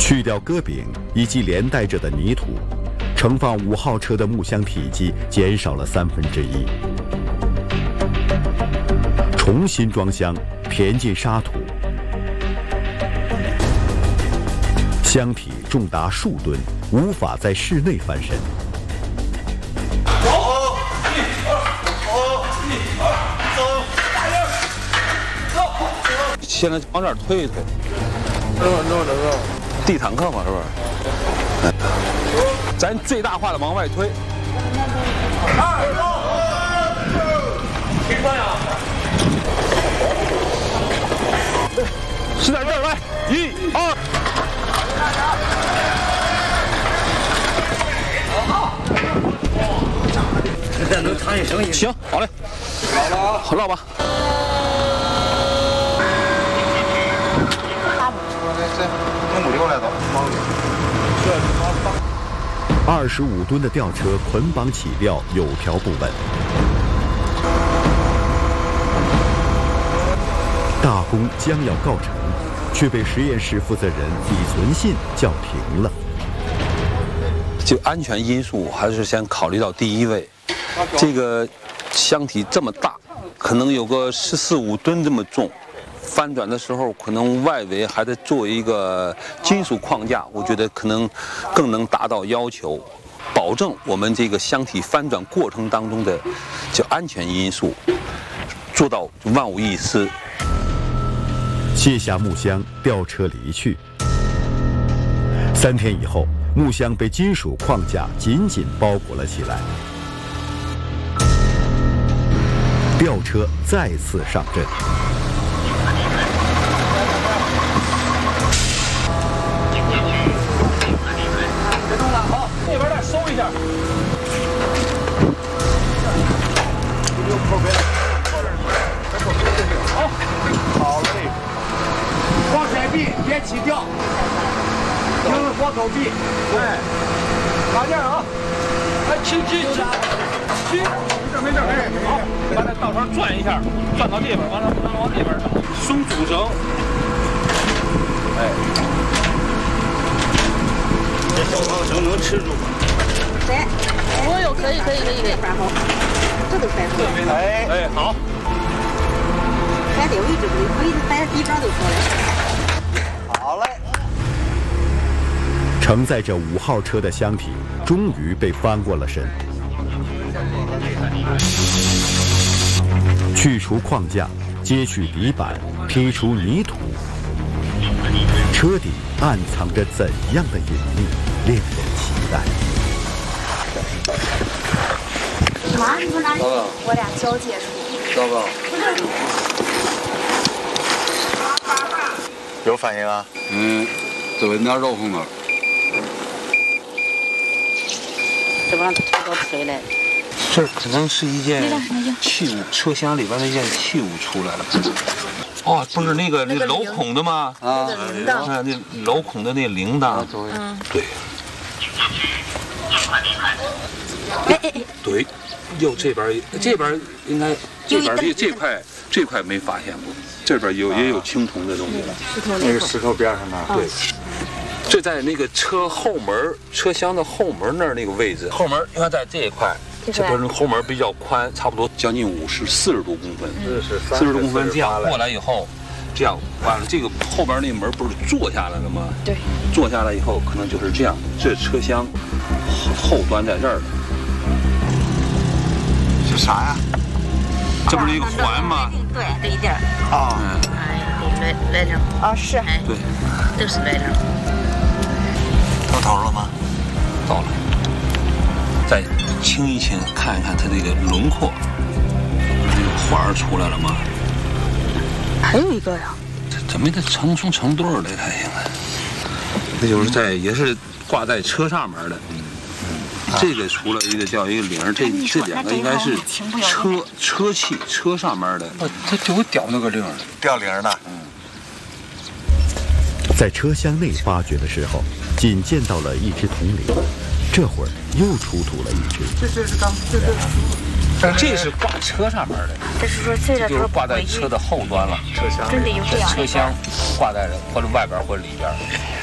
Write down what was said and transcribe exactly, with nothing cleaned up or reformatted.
去掉戈柄以及连带着的泥土，盛放五号车的木箱体积减少了三分之一。重新装箱，填进沙土。箱体重达数吨，无法在室内翻身。 走，一、二、走，一、二、走，走。 现在往这儿推一推。 等会儿，等会儿，等会儿。 地坦克嘛，是不是？咱最大化的往外推。 二走，停方向。 是在这儿来，一、二。 这能长一声音。 行，好嘞。 好了啊， 好，绕吧。 那五六来走， 二十五吨的吊车捆绑起吊有条不紊，大功将要告成，却被实验室负责人李存信叫停了。 就安全因素还是先考虑到第一位。这个箱体这么大，可能有个十四五吨这么重。翻转的时候，可能外围还得做一个金属框架，我觉得可能更能达到要求，保证我们这个箱体翻转过程当中的叫安全因素，做到万无一失。 卸下木箱，吊车离去。三天以后，木箱被金属框架紧紧包裹了起来。吊车再次上阵。 好，这边再收一下。好，好嘞。放甩臂，别起吊。停活口臂。对。拿件啊。来，轻轻轻。轻。没事没事，哎，好，把那道上转一下，转到这边，完了不能往这边上。松主绳。哎。这小长绳能吃住吗？ 对，我有，可以，可以，可以，可以。这都甩出来。 哎哎，好。 甩的位置不对，位置摆地上都出来。 好嘞。 承载着五号车的箱体终于被翻过了身。去除框架，揭去底板，剔除泥土。车底暗藏着怎样的隐秘，令人期待。 妈，你说哪里？ 糟糕， 我俩交接处。 糟糕， 有反应啊？ 嗯，这边点肉红了。 这不让他推到推来。 这可能是一件器物，车厢里边的一件器物出来了。哦，不是那个那镂孔的吗？ 啊， 那那镂孔的那铃铛。 嗯， 对。 哎哎哎， 对，有这边这边应该这边这这块这块没发现过，这边有也有青铜的东西了。 那个石头边上那儿。 对。这在那个车后门车厢的后门那儿那个位置，后门应该在这一块。这边后门比较宽，差不多将近五十四十多公分，四十多公分这样过来以后，这样完了，这个后边那门不是坐下来了吗？ 对， 坐下来以后可能就是这样，这车厢后端在这儿了。 是啥呀？ 这不是一个环吗？ 对，这一点儿。 啊。 哎，对，来来着。啊，是。哎， 对， 都是来着。 到头了吗？ 到了。再清一清，看一看它这个轮廓，这个环出来了吗？ 还有一个呀。 这怎么得成成成对儿的才行啊？那就是在也是挂在车上面的。嗯嗯。这个除了一个叫一个铃，这这两个应该是车车器车上面的。它就会掉那个铃儿， 掉铃的。 嗯。 在车厢内发掘的时候，仅见到了一只铜铃。这会儿又出土了一只， 这这是刚这这， 这是挂车上面的， 这是说这个就是挂在车的后端了，车厢真得有这样车厢挂在或者外边或者里边。